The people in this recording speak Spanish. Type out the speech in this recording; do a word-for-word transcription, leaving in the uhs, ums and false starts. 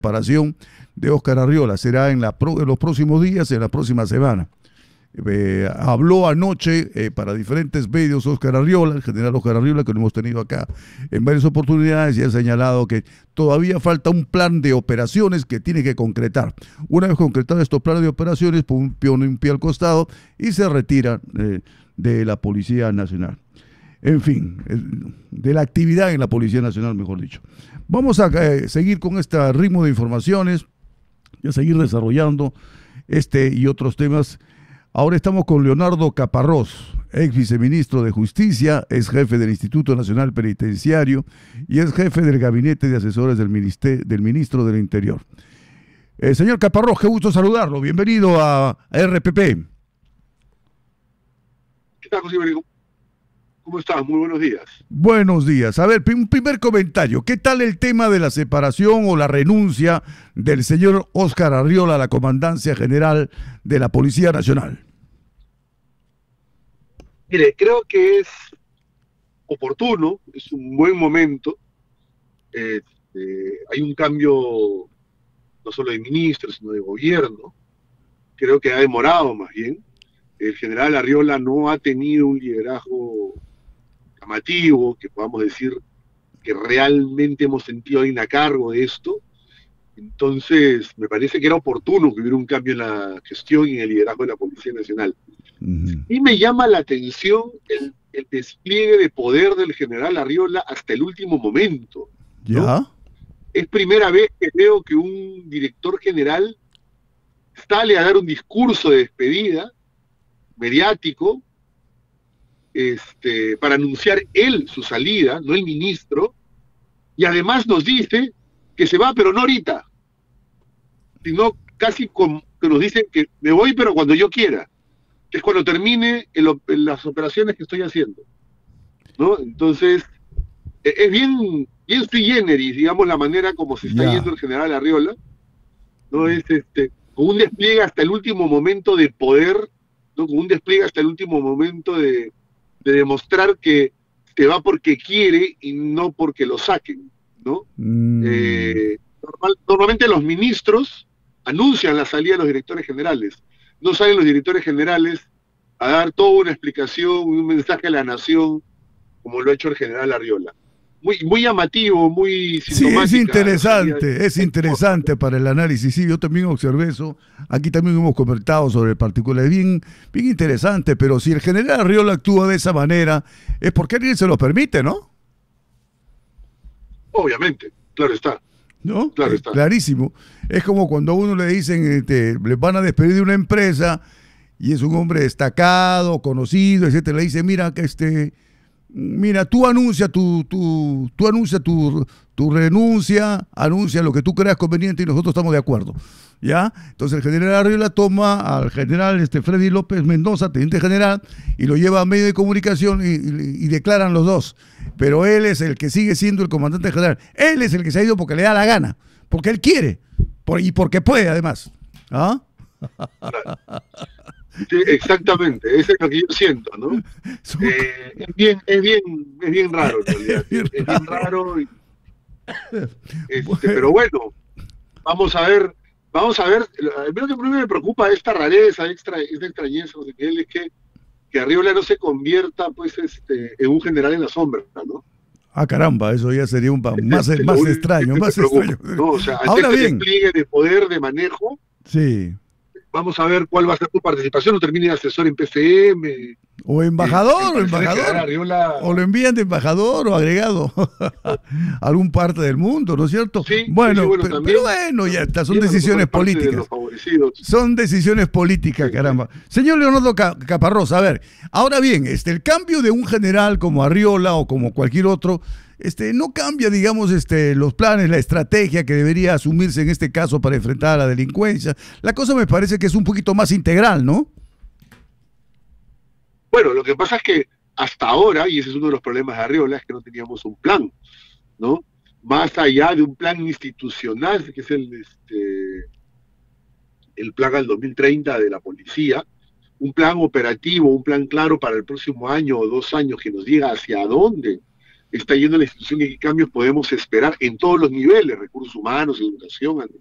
separación de Óscar Arriola. Será en, la pro, en los próximos días, en la próxima semana. Eh, habló anoche eh, para diferentes medios Óscar Arriola, el general Óscar Arriola, que lo hemos tenido acá en varias oportunidades, y ha señalado que todavía falta un plan de operaciones que tiene que concretar. Una vez concretados estos planes de operaciones, pone un pie, un pie al costado y se retira eh, de la Policía Nacional. En fin, de la actividad en la Policía Nacional, mejor dicho. Vamos a eh, seguir con este ritmo de informaciones y a seguir desarrollando este y otros temas. Ahora estamos con Leonardo Caparrós, ex viceministro de Justicia, es jefe del Instituto Nacional Penitenciario y es jefe del Gabinete de Asesores del, Minister, del Ministro del Interior. Eh, señor Caparrós, qué gusto saludarlo. Bienvenido a R P P. ¿Qué tal, José María? ¿Cómo estás? Muy buenos días. Buenos días. A ver, un primer comentario. ¿Qué tal el tema de la separación o la renuncia del señor Óscar Arriola a la Comandancia General de la Policía Nacional? Mire, creo que es oportuno, es un buen momento. Eh, eh, hay un cambio no solo de ministros, sino de gobierno. Creo que ha demorado más bien. El general Arriola no ha tenido un liderazgo llamativo, que podamos decir que realmente hemos sentido alguien a cargo de esto. Entonces, me parece que era oportuno que hubiera un cambio en la gestión y en el liderazgo de la Policía Nacional. Uh-huh. Y me llama la atención el, el despliegue de poder del general Arriola hasta el último momento, ¿no? ¿Ya? Es primera vez que veo que un director general sale a dar un discurso de despedida mediático, este, para anunciar él su salida, no el ministro, y además nos dice que se va, pero no ahorita, sino casi como que nos dicen que me voy, pero cuando yo quiera, que es cuando termine el, el, las operaciones que estoy haciendo, ¿no? Entonces, es bien, bien sui generis, digamos, la manera como se está yeah. yendo el general Arriola, ¿no? Es este, con un despliegue hasta el último momento de poder, ¿no? Con un despliegue hasta el último momento de, de demostrar que se va porque quiere y no porque lo saquen, ¿no? Mm. Eh, normal, normalmente los ministros anuncian la salida de los directores generales. No salen los directores generales a dar toda una explicación, un mensaje a la nación, como lo ha hecho el general Arriola. Muy, muy llamativo, muy sintomático. Sí, es interesante, es interesante para el análisis. Sí, yo también observé eso. Aquí también hemos comentado sobre el particular. Es bien, bien interesante, pero si el general Arriola actúa de esa manera, es porque alguien se lo permite, ¿no? Obviamente, claro está. ¿No? Claro está. Clarísimo. Es como cuando a uno le dicen, este, le van a despedir de una empresa y es un hombre destacado, conocido, etcétera. Le dice, mira, que este... Mira, tú anuncia tu, tu, tú anuncia tu, tu renuncia, anuncia lo que tú creas conveniente y nosotros estamos de acuerdo, ¿ya? Entonces el general Arriola toma al general este, Freddy López Mendoza, teniente general, y lo lleva a medio de comunicación y, y, y declaran los dos. Pero él es el que sigue siendo el comandante general. Él es el que se ha ido porque le da la gana, porque él quiere por, y porque puede además. ¿Ah? Sí, exactamente, eso es lo que yo siento, ¿no? Eh, es bien, es bien, es bien raro en realidad, es bien raro, y, este, bueno. Pero bueno, vamos a ver, vamos a ver, lo que primero me preocupa esta rareza, extra, esta extrañeza, no sé qué, es que, que Arriola no se convierta, pues, este, en un general en la sombra, ¿no? Ah, caramba, eso ya sería un más, este, más extraño, más extraño. ¿No? O sea, ahora este bien, despliegue de poder, de manejo, sí. Vamos a ver cuál va a ser tu participación, o termine de asesor en P C M. O embajador, eh, o embajador. Arriola... O lo envían de embajador o agregado a algún parte del mundo, ¿no es cierto? Sí, bueno, sí, bueno pero, también, pero bueno, ya está, son decisiones políticas. De son decisiones políticas, sí, caramba. Sí. Señor Leonardo Caparrós, a ver, ahora bien, este, el cambio de un general como Arriola o como cualquier otro, este, no cambia, digamos, este, los planes, la estrategia que debería asumirse en este caso para enfrentar a la delincuencia. La cosa me parece que es un poquito más integral, ¿no? Bueno, lo que pasa es que hasta ahora, y ese es uno de los problemas de Arriola, es que no teníamos un plan, ¿no? Más allá de un plan institucional, que es el, este, el plan al dos mil treinta de la policía, un plan operativo, un plan claro para el próximo año o dos años que nos diga hacia dónde está yendo a la institución y qué cambios podemos esperar en todos los niveles, recursos humanos, educación,